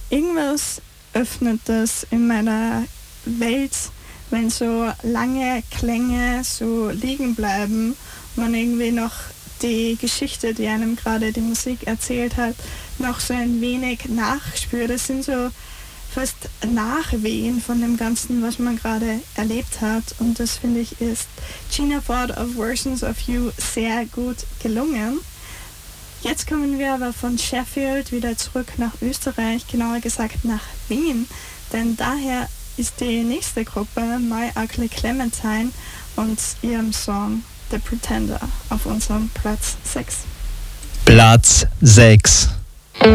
irgendwas öffnet das in meiner Welt, wenn so lange Klänge so liegen bleiben und man irgendwie noch die Geschichte, die einem gerade die Musik erzählt hat, noch so ein wenig nachspürt. Das sind so fast Nachwehen von dem Ganzen, was man gerade erlebt hat. Und das, finde ich, ist Gina Ford of Versions of You sehr gut gelungen. Jetzt kommen wir aber von Sheffield wieder zurück nach Österreich, genauer gesagt nach Wien, denn daher ist die nächste Gruppe My Ugly Clementine und ihrem Song The Pretender auf unserem Platz 6. Platz 6.